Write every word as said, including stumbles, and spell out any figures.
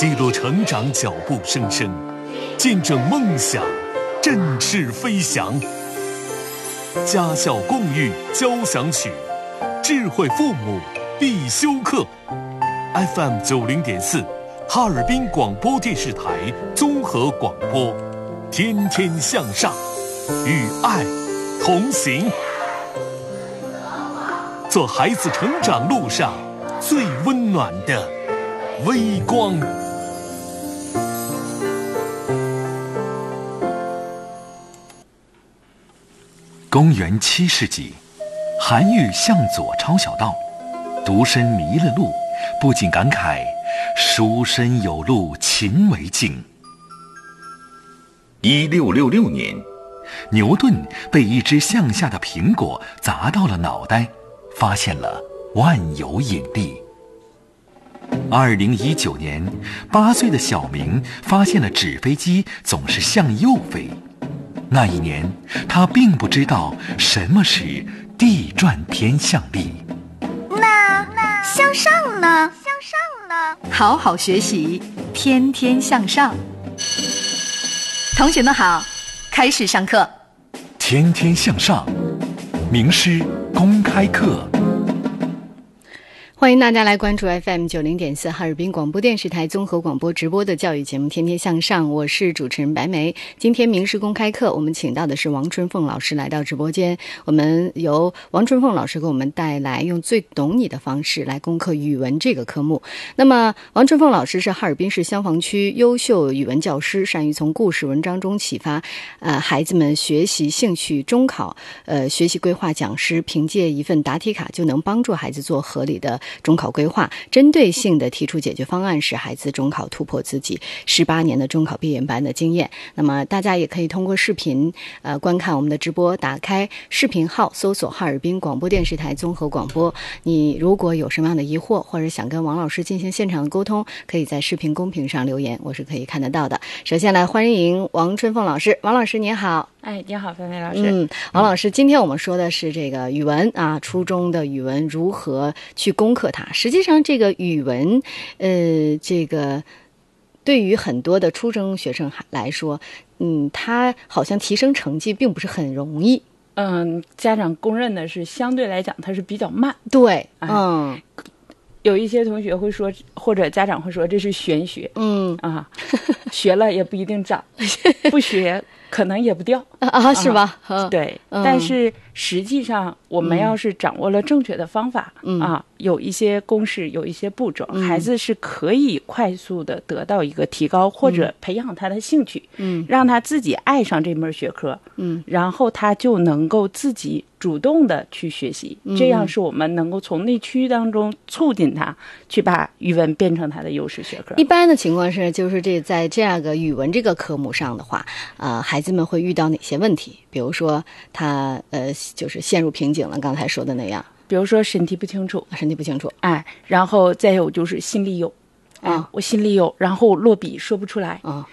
记录成长脚步声声，见证梦想振翅飞翔。家校共育交响曲，智慧父母必修课。F M 九零点四，哈尔滨广播电视台综合广播，天天向上，与爱同行，做孩子成长路上最温暖的微光。 公元七世纪，韩愈向左抄小道，独身迷了路，不禁感慨书生有路勤为径。 一六六六年， 牛顿被一只向下的苹果砸到了脑袋，发现了万有引力。二零一九年，八岁的小明发现了纸飞机总是向右飞。那一年，他并不知道什么是地转偏向力。 那向上呢？向上呢？ 好好学习，天天向上。同学们好，开始上课。 天天向上，名师公开课。 欢迎大家来关注 F M 九零点四哈尔滨广播电视台综合广播直播的教育节目《天天向上》，我是主持人白梅。今天名师公开课，我们请到的是王春凤老师来到直播间，我们由王春凤老师给我们带来用最懂你的方式来攻克语文这个科目。那么，王春凤老师是哈尔滨市香坊区优秀语文教师，善于从故事文章中启发呃孩子们学习兴趣。中考呃学习规划讲师凭借一份答题卡就能帮助孩子做合理的中考规划，针对性的提出解决方案，使孩子中考突破自己十八年的中考闭眼班的经验。那么大家也可以通过视频呃观看我们的直播，打开视频号搜索哈尔滨广播电视台综合广播。你如果有什么样的疑惑，或者想跟王老师进行现场的沟通，可以在视频公屏上留言，我是可以看得到的。首先来欢迎王春凤老师。王老师您好。 哎，你好，菲菲老师。 嗯，王老师，今天我们说的是这个语文啊，初中的语文如何去攻克它。实际上，这个语文，呃，这个对于很多的初中学生来说，嗯，他好像提升成绩并不是很容易。 嗯，家长公认的是相对来讲它是比较慢。 对， 哎、 嗯。 有一些同学会说，或者家长会说这是玄学。 嗯啊，学了也不一定长，不学可能也不掉啊，是吧？ 啊、对、嗯，但是实际上我们要是掌握了正确的方法、嗯、啊，有一些公式，有一些步骤、嗯，孩子是可以快速的得到一个提高，或者培养他的兴趣，嗯，让他自己爱上这门学科，嗯，然后他就能够自己主动的去学习，嗯、这样是我们能够从内驱当中促进他去把语文变成他的优势学科。 一般的情况是，就是这在这样个语文这个科目上的话，呃，孩子们会遇到哪些问题？比如说他呃，就是陷入瓶颈了，刚才说的那样。 比如说身体不清楚， 身体不清楚， 哎，然后再有就是心里有。啊、嗯，我心里有，然后落笔说不出来啊、嗯，